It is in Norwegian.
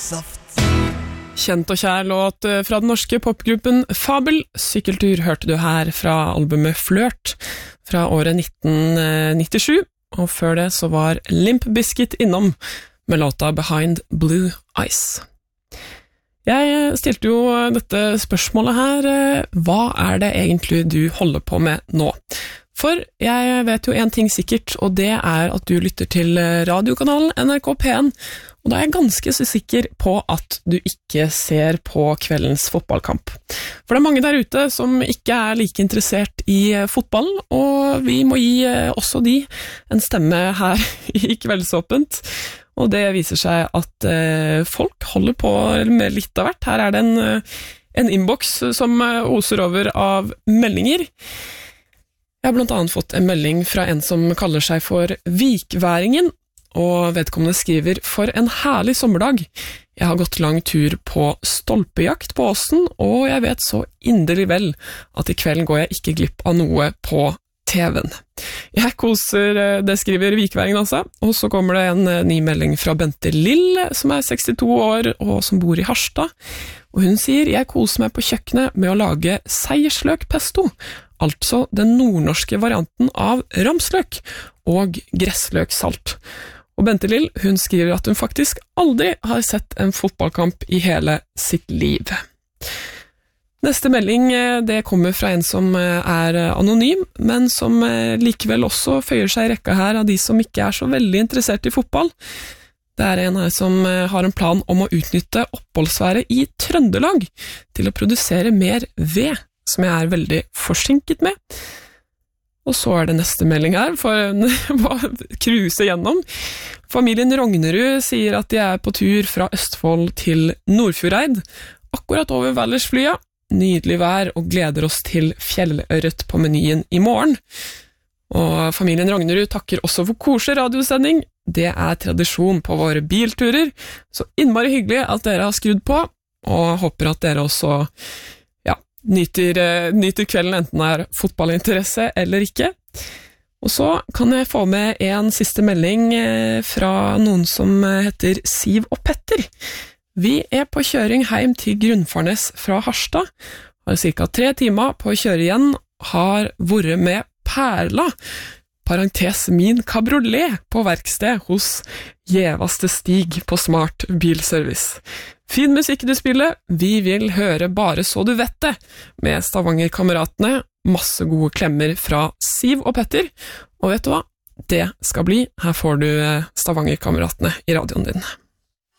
saft. Kjent og kjær låt fra den norske popgruppen Fabel. Sykkeltur hørte du her fra albumet Flørt fra året 1997, og før det så var Limp Bizkit innom med låta Behind Blue Eyes. Jeg stilte jo dette spørsmålet her, hva er det egentlig du holder på med nå? For jeg vet jo en ting sikkert, og det er at du lytter til radiokanalen NRK P1, og da er jeg ganske så sikker på at du ikke ser på kveldens fotballkamp. For det er mange der ute som ikke er like interessert i fotball, og vi må gi også de en stemme her i Kveldsåpent. Og det viser seg at folk holder på med litt av hvert. Her er det en inbox som oser over av meldinger. Jeg har blant annet fått en melding fra en som kaller seg for Vikværingen, og vedkommende skriver: For en herlig sommerdag. Jeg har gått lang tur på stolpejakt på Åsen, og jeg vet så inderlig vel at i kvelden går jeg ikke glipp av noe på TV-en. Jeg koser, det skriver Vikværingen altså, og så kommer det en ny melding fra Bente Lill, som er 62 år og som bor i Harstad, og hun sier: Jeg koser meg på kjøkkenet med å lage seiersløkpesto, altså den nordnorske varianten av ramsløk og gressløksalt. Og Bente Lill, hun skriver at hun faktisk aldri har sett en fotballkamp i hele sitt liv. Neste melding, det kommer fra en som er anonym, men som likevel også føyer seg i rekka her av de som ikke er så veldig interessert i fotball. Det er en her som har en plan om å utnytte oppholdsværet i Trøndelag til å produsere mer ved, som jeg er veldig forsinket med. Og så er det neste melding her, for en kruse gjennom. Familien Rognerud sier at de er på tur fra Østfold til Nordfjordeid, akkurat over Vallersflya. Nydelig vær, og gleder oss til fjellørret på menyen i morgen. Og familien Rognerud takker også for koselig radiosending. Det er tradisjon på våre bilturer, så innmari hyggelig at dere har skrudd på, og håper at dere også nyter kvelden, enten det er fotballinteresse eller ikke. Og så kan jeg få med en siste melding fra noen som heter Siv og Petter. Vi er på kjøring hjem til Grunnfarnes fra Harstad, har cirka 3 timer på å kjøre igjen, har vært med Perla, parentes min kabriolet, på verksted hos Gjevaste Stig på Smart Bilservice. Fin musikk du spiller, vi vil høre Bare så du vet det, med Stavanger-kameratene, masse gode klemmer fra Siv og Petter, og vet du hva? Det skal bli, her får du Stavanger-kameratene i radioen din.